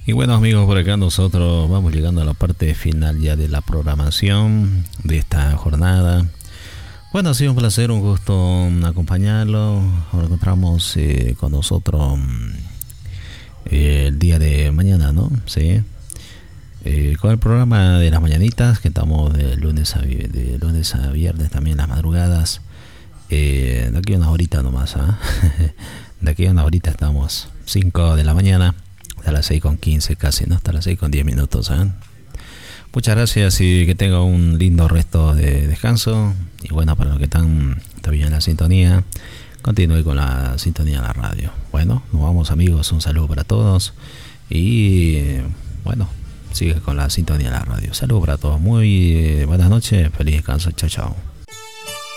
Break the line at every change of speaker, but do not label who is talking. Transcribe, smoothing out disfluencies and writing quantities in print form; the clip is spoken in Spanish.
Y bueno amigos, por acá nosotros vamos llegando a la parte final ya de la programación de esta jornada. Bueno, ha sido un placer, un gusto acompañarlo. Nos encontramos con nosotros el día de mañana, ¿no? Sí. Con el programa de las mañanitas, que estamos de lunes a viernes, también las madrugadas. De aquí a unas horitas nomás, ¿eh? De aquí a unas horitas estamos 5 de la mañana hasta las 6:15 casi, ¿no? Hasta las 6:10 minutos, ¿eh? Muchas gracias y que tenga un lindo resto de descanso. Y bueno, para los que están todavía en la sintonía, continúe con la sintonía de la radio. Bueno, nos vamos amigos, un saludo para todos. Y bueno, sigue con la sintonía de la radio. Saludos para todos, muy buenas noches, feliz descanso, chao chao.